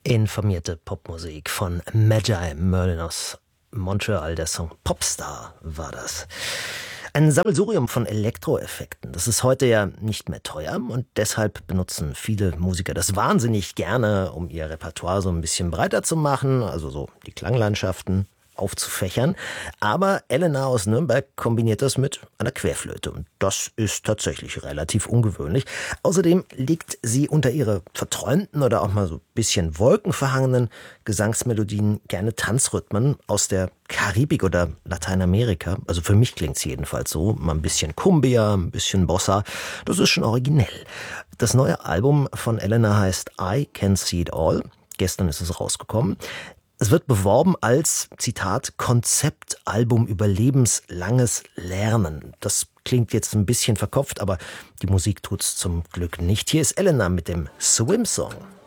Informierte Popmusik von Magi Merlin aus Montreal. Der Song Popstar war das. Ein Sammelsurium von Elektroeffekten. Das ist heute ja nicht mehr teuer und deshalb benutzen viele Musiker das wahnsinnig gerne, um ihr Repertoire so ein bisschen breiter zu machen, also so die Klanglandschaften aufzufächern. Aber Elena aus Nürnberg kombiniert das mit einer Querflöte und das ist tatsächlich relativ ungewöhnlich. Außerdem legt sie unter ihre verträumten oder auch mal so ein bisschen wolkenverhangenen Gesangsmelodien gerne Tanzrhythmen aus der Karibik oder Lateinamerika. Also für mich klingt's jedenfalls so. Mal ein bisschen Cumbia, ein bisschen Bossa. Das ist schon originell. Das neue Album von Elena heißt I Can See It All. Gestern ist es rausgekommen. Es wird beworben als, Zitat, Konzeptalbum über lebenslanges Lernen. Das klingt jetzt ein bisschen verkopft, aber die Musik tut's zum Glück nicht. Hier ist Elena mit dem Swim Song.